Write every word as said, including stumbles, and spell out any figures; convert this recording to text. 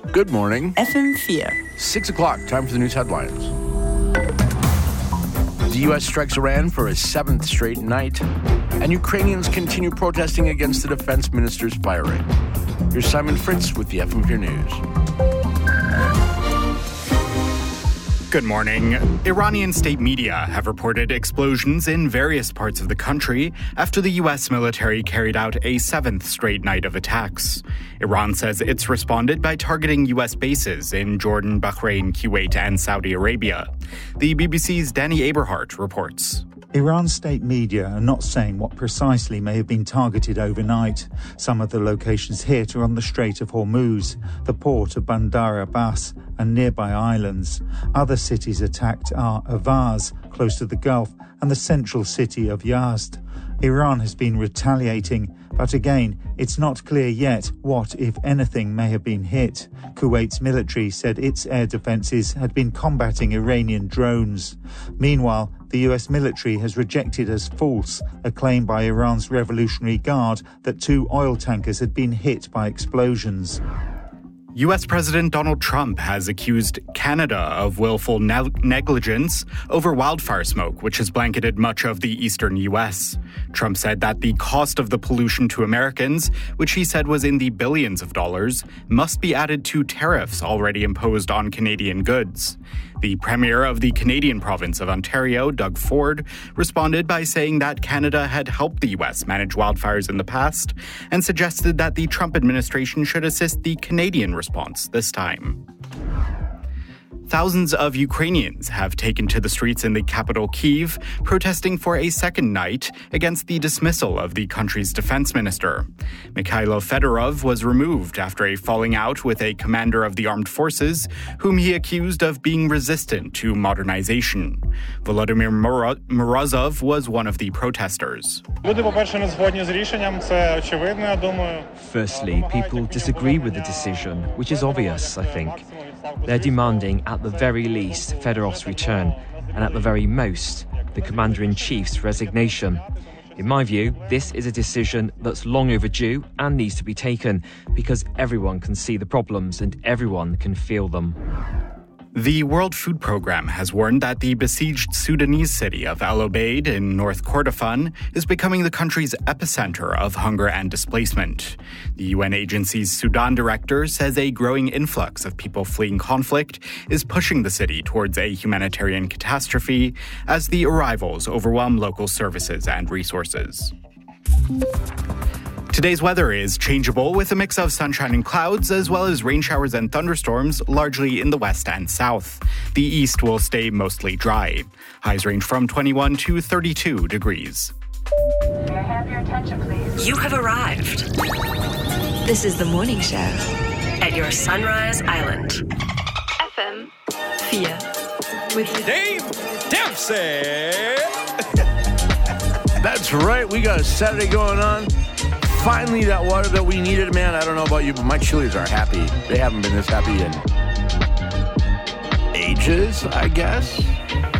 Good morning. F M four. Six o'clock, time for the news headlines. The U S strikes Iran for a seventh straight night, and Ukrainians continue protesting against the defense minister's firing. Here's Simon Fritz with the F M four News. Good morning. Iranian state media have reported explosions in various parts of the country after the U S military carried out a seventh straight night of attacks. Iran says it's responded by targeting U S bases in Jordan, Bahrain, Kuwait, and Saudi Arabia. The B B C's Danny Aberhart reports. Iran's state media are not saying what precisely may have been targeted overnight. Some of the locations hit are on the Strait of Hormuz, the port of Bandar Abbas, and nearby islands. Other cities attacked are Avaz, close to the Gulf, and the central city of Yazd. Iran has been retaliating, but again, it's not clear yet what, if anything, may have been hit. Kuwait's military said its air defences had been combating Iranian drones. Meanwhile, the U S military has rejected as false a claim by Iran's Revolutionary Guard that two oil tankers had been hit by explosions. U S President Donald Trump has accused Canada of willful ne- negligence over wildfire smoke, which has blanketed much of the eastern U S. Trump said that the cost of the pollution to Americans, which he said was in the billions of dollars, must be added to tariffs already imposed on Canadian goods. The Premier of the Canadian province of Ontario, Doug Ford, responded by saying that Canada had helped the U S manage wildfires in the past and suggested that the Trump administration should assist the Canadian response this time. Thousands of Ukrainians have taken to the streets in the capital Kyiv, protesting for a second night against the dismissal of the country's defense minister. Mikhailo Fedorov was removed after a falling out with a commander of the armed forces, whom he accused of being resistant to modernization. Volodymyr Morozov was one of the protesters. Firstly, people disagree with the decision, which is obvious, I think. They're demanding, at the very least, Fedorov's return, and at the very most, the Commander-in-Chief's resignation. In my view, this is a decision that's long overdue and needs to be taken, because everyone can see the problems and everyone can feel them. The World Food Programme has warned that the besieged Sudanese city of El Obeid in North Kordofan is becoming the country's epicenter of hunger and displacement. The U N agency's Sudan director says a growing influx of people fleeing conflict is pushing the city towards a humanitarian catastrophe as the arrivals overwhelm local services and resources. Today's weather is changeable with a mix of sunshine and clouds, as well as rain showers and thunderstorms, largely in the west and south. The east will stay mostly dry. Highs range from twenty-one to thirty-two degrees. May I have your attention, please? You have arrived. This is the morning show at your Sunrise Island. F M four with Dave Dempsey. That's right, we got a Saturday going on. Finally, that water that we needed, man. I don't know about you, but my chilies are happy. They haven't been this happy in ages, I guess.